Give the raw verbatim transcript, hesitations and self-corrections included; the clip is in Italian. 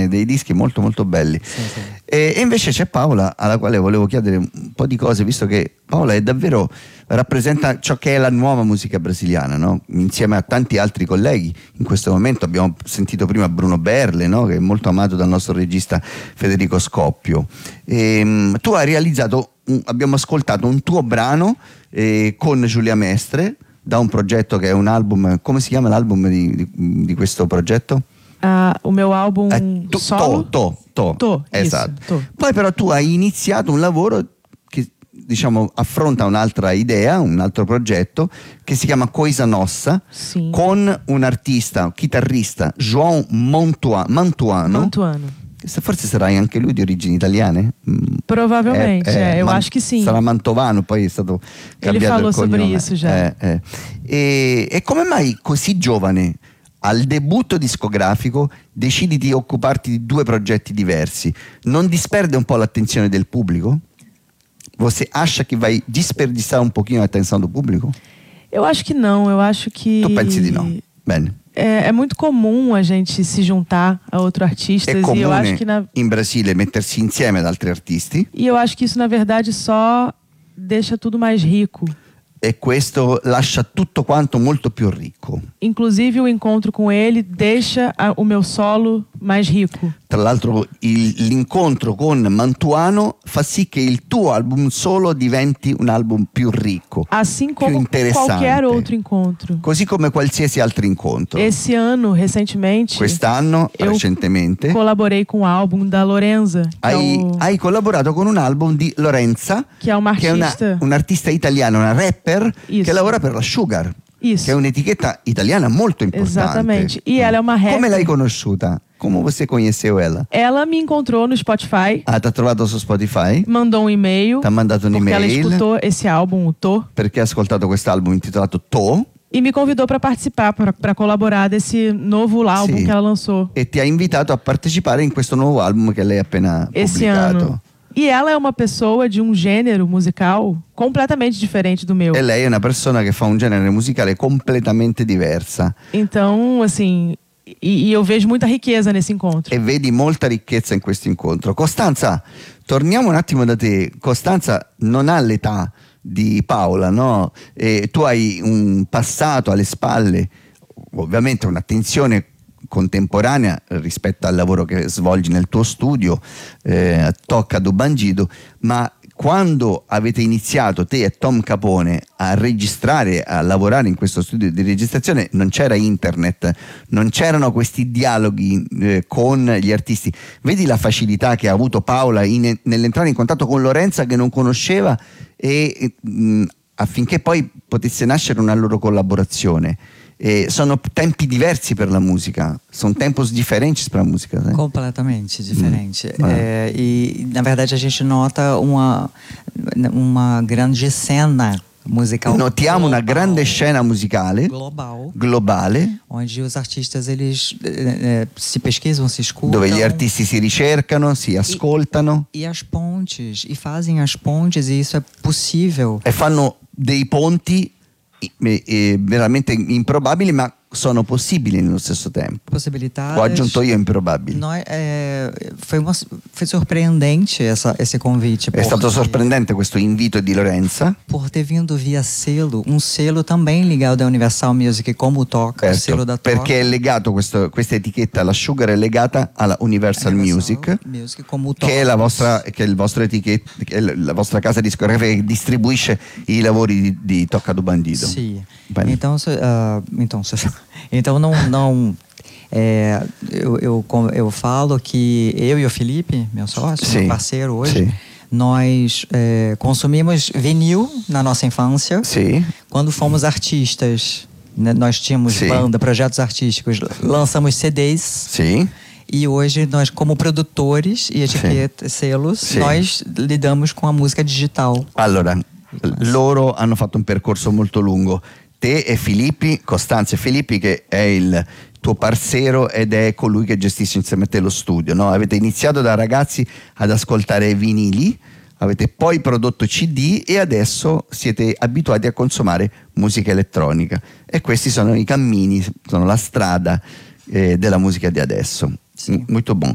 insieme dei dischi molto molto belli. Sì, sì. E, e invece c'è Paola, alla quale volevo chiedere un po' di cose, visto che Paola è davvero, rappresenta ciò che è la nuova musica brasiliana, no? Insieme a tanti altri colleghi. In questo momento abbiamo sentito prima Bruno Berle, no? Che è molto amato dal nostro regista Federico Scoppio. E, tu hai realizzato, un, abbiamo ascoltato un tuo brano eh, con Giulia Mestre, da un progetto che è un album. Come si chiama l'album di, di, di questo progetto? Uh, o meu álbum Eh, to, solo. To, to, to. To, Esatto. isso, to. Poi però tu hai iniziato un lavoro che, diciamo, affronta un'altra idea, un altro progetto che si chiama Coisa Nossa, Sim. con un artista, un chitarrista, João Montua, Mantuano. Mantuano. Se forse sarai anche lui di origini italiane? Mm, Provavelmente, eh, eh, é, eu Man- acho que sim. Sarà Mantovano, poi è stato cambiato Ele falou il cognome. sobre isso já. Eh, eh. E, e come mai così giovane, al debutto discografico, decidi di occuparti di due progetti diversi? Non disperde un po' l'attenzione del pubblico? Você acha que vai desperdiçar um pouquinho a atenção do público? Eu acho que não, eu acho que Tu pensi di no? Bene. é, é muito comum a gente se juntar a outros artistas È e eu acho comune que na in Brasile mettersi insieme ad altri artisti, e eu acho que isso na verdade só deixa tudo mais rico. e questo lascia tutto quanto molto più ricco. Inclusive o encontro com ele deixa a, o meu solo mais rico. Tra l'altro il- l'incontro con Mantuano fa sì che il tuo album solo diventi un album più ricco, Assim più como interessante, qualquer outro encontro. così come qualsiasi altro incontro. Esse ano, recentemente, Quest'anno, eu recentemente, colaborei com o álbum da Lorenza, que, é hai, o, hai collaborato con un album di Lorenza, que é uma che è una- artista. un'artista italiana, una rapper Isso. che lavora per la Sugar, Isso. che è un'etichetta italiana molto importante. Esattamente. E ela é uma rapper. Come l'hai conosciuta? Come você conheceu ela? Ela me encontrou no Spotify, Ah, ti ha trovato su Spotify? mandou um e-mail, Ti ha mandato porque ela un'email escutou esse álbum, o To, perché ha ascoltato quest'album intitolato To e me convidou para participar, para colaborar desse novo álbum Sì. que ela lançou e ti ha invitato a partecipare in questo nuovo album che lei ha appena esse pubblicato. ano. E ela é uma pessoa de um gênero musical completamente diferente do meu. E lei è una persona che fa un genere musicale completamente diversa Então, assim, e, e eu vejo muita riqueza nesse encontro. e vedi molta ricchezza in questo incontro. Costanza, torniamo un attimo da te. Costanza non ha l'età di Paola, no? E tu hai un passato alle spalle, ovviamente un'attenzione contemporanea rispetto al lavoro che svolgi nel tuo studio, eh, a Tocca do Bandido, ma quando avete iniziato te e Tom Capone a registrare, a lavorare in questo studio di registrazione, non c'era internet, non c'erano questi dialoghi eh, con gli artisti. Vedi la facilità che ha avuto Paola in, nell'entrare in contatto con Lorenza che non conosceva e mh, affinché poi potesse nascere una loro collaborazione. Eh, sono tempi diversi per la musica, sono tempos diferentes para a música, né? Completamente diferente. Hum. É, e, na verdade, a gente nota uma, uma grande cena musical. Notiamo una global, grande scena musicale global, globale onde os artistas eles eh, eh, se pesquisam, se escutam. dove gli artisti si ricercano, si ascoltano E as pontes, e fazem as pontes, e isso é possível. e fanno dei ponti eh, eh, veramente improbabili, ma sono possibili nello stesso tempo. Possibilitadas. Ho aggiunto io improbabili. Nós, é, foi, uma, foi surpreendente essa, esse convite. È stato porque- sorprendente questo invito di Lorenza, Por ter vindo via selo, um selo também ligado à Universal Music, como o Toca, o certo, selo da Toca. perché è legato questo, questa etichetta, la Sugar è legata alla Universal Music, Music, como o Toca. che è la vostra, che è il vostro etichetta, che è la vostra casa discografica che distribuisce i lavori di, di Tocca do Bandido. Sim. Bene. Então, se- ah, então, se- então não, não é, eu, eu, com- eu falo que eu e o Felipe, meu sócio, Sim. meu parceiro hoje, Sim. nós é, consumimos vinil na nossa infância. Sì, Quando fomos artistas, né, nós tínhamos Sim. banda, projetos artísticos, lançamos C Ds. sì. E hoje nós, como produtores e etiquetas, selos, Sim. nós lidamos com a música digital. Allora, loro hanno fatto un percorso molto lungo. Te e Filippi, Costanza e Filippi, che è il tuo parcero ed è colui che gestisce insieme a te lo studio, no? Avete iniziato da ragazzi ad ascoltare vinili, avete poi prodotto C D e adesso siete abituati a consumare musica elettronica. E questi sono i cammini, sono la strada eh, della musica di adesso. Sì. Molto buono.